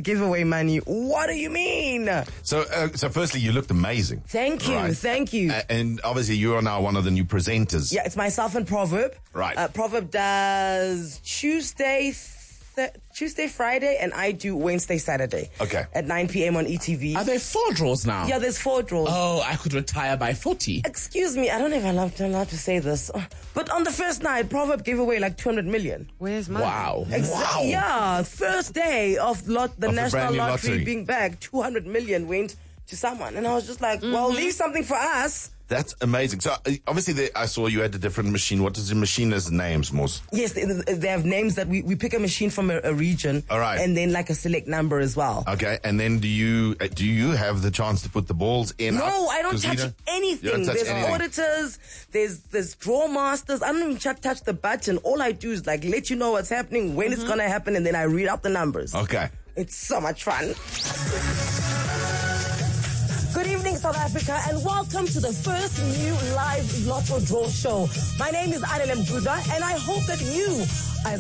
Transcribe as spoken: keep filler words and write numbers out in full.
give away money. What do you mean? So, uh, so firstly, you looked amazing. Thank you, right? thank you. Uh, and obviously, you are now one of the new presenters. Yeah, it's myself and Proverb. Right. Uh, Proverb does Tuesday, th- Tuesday, Friday, and I do Wednesday, Saturday. Okay. At nine p.m. on E T V. Are there four draws now? Yeah, there's four draws. Oh, I could retire by forty. Excuse me, I don't know if I'm allowed, I'm allowed to say this. But on the first night, Proverb gave away like two hundred million. Where's my Wow. Exa- Wow. Yeah, first day of lot, the Of the National brand new Lottery, lottery. being back, two hundred million went to someone. And I was just like, well, leave something for us. That's amazing. So, uh, obviously, they, I saw you had a different machine. What is the machine's names, Mos? Yes, they, they have names that we, we pick a machine from a, a region. All right. And then like a select number as well. Okay, and then do you uh, do you have the chance to put the balls in? No, up? I don't 'Cause you touch don't- anything. You don't touch there's anything. auditors, there's there's draw masters. I don't even touch, touch the button. All I do is like let you know what's happening, when it's gonna happen, and then I read out the numbers. Okay. It's so much fun. Good evening, South Africa, and welcome to the first new live Lotto Draw show. My name is Adele Mguda, and I hope that you